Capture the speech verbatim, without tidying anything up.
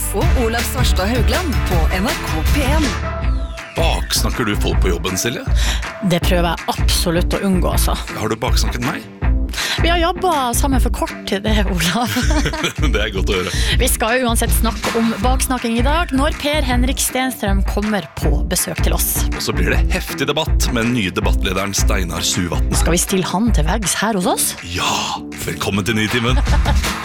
og Olav Svarstad Haugland på N R K P en. Baksnakker du folk på jobben, Silje? Det prøver jeg absolutt å unngå, altså. Har du baksnakket meg? Vi har jobbet sammen for kort til det, Olav. Det er godt å høre. Vi skal jo uansett snakke om baksnakking i dag, når Per Henrik Stenstrøm kommer på besøk til oss. Og så blir det heftig debatt med den nye debattlederen Steinar Suvatn. Skal vi stille han til veggs her hos oss? Ja, velkommen til Nytimen.